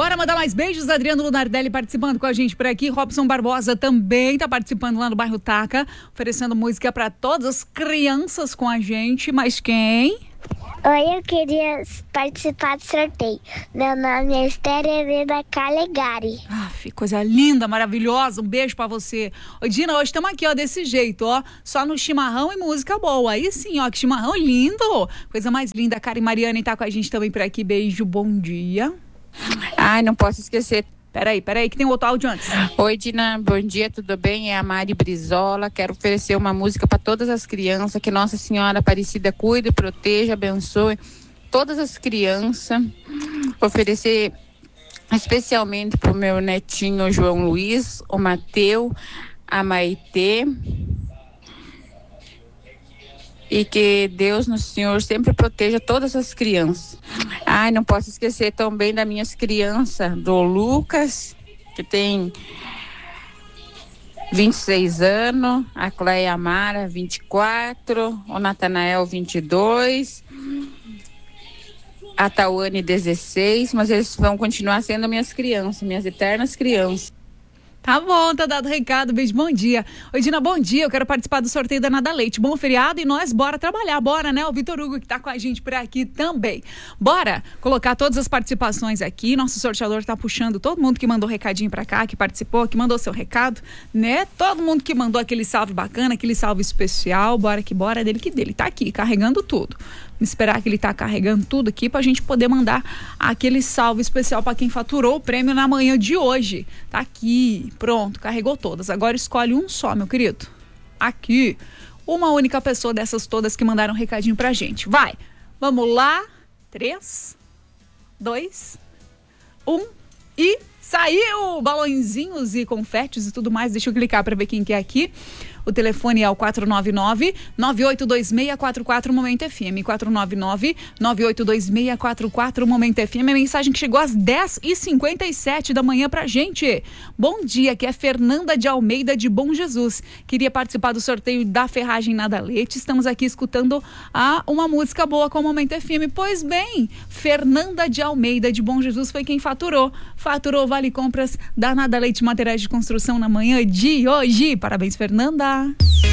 Bora mandar mais beijos. Adriano Lunardelli participando com a gente por aqui. Robson Barbosa também tá participando lá no bairro Taca, oferecendo música para todas as crianças com a gente. Mas quem? Oi, eu queria participar do sorteio. Meu nome é Esther Helena Calegari. Coisa linda, maravilhosa. Um beijo pra você. Ô, Dina, hoje estamos aqui, ó, desse jeito, ó. Só no chimarrão e música boa. Aí sim, ó, que chimarrão lindo. Coisa mais linda. A Karen Mariane tá com a gente também por aqui. Beijo, bom dia. Ai, não posso esquecer. Peraí, que tem outro áudio antes. Oi, Dina, bom dia, tudo bem? É a Mari Brizola. Quero oferecer uma música para todas as crianças. Que Nossa Senhora Aparecida cuide, proteja, abençoe todas as crianças. Oferecer especialmente para o meu netinho João Luiz, o Mateu, a Maitê. E que Deus, no Senhor, sempre proteja todas as crianças. Ai, não posso esquecer também das minhas crianças, do Lucas, que tem 26 anos, a Cleia Amara, 24, o Natanael, 22, a Tawane, 16, mas eles vão continuar sendo minhas crianças, minhas eternas crianças. Tá bom, tá dado o recado, beijo, bom dia. Oi, Dina, bom dia, eu quero participar do sorteio da Nada Leite. Bom feriado e nós bora trabalhar, bora, né? O Vitor Hugo que tá com a gente por aqui também. Bora colocar todas as participações aqui, nosso sorteador tá puxando todo mundo que mandou recadinho pra cá, que participou, que mandou seu recado, né? Todo mundo que mandou aquele salve bacana, aquele salve especial, bora que bora, dele que dele, tá aqui, carregando tudo. Vamos esperar que ele tá carregando tudo aqui pra gente poder mandar aquele salve especial pra quem faturou o prêmio na manhã de hoje. Tá aqui, pronto, carregou todas. Agora escolhe um só, meu querido. Aqui, uma única pessoa dessas todas que mandaram um recadinho pra gente. Vai, vamos lá. 3, 2, 1 e saiu! Balõezinhos e confetes e tudo mais. Deixa eu clicar pra ver quem que é aqui. O telefone é o 499-982644 Momento FM. 499-982644 Momento FM. A mensagem que chegou às 10h57 da manhã pra gente. Bom dia, que é Fernanda de Almeida de Bom Jesus. Queria participar do sorteio da Ferragem Nada Leite. Estamos aqui escutando uma música boa com o Momento FM. Pois bem, Fernanda de Almeida de Bom Jesus foi quem faturou. Faturou Vale Compras da Nada Leite Materiais de Construção na manhã de hoje. Parabéns, Fernanda.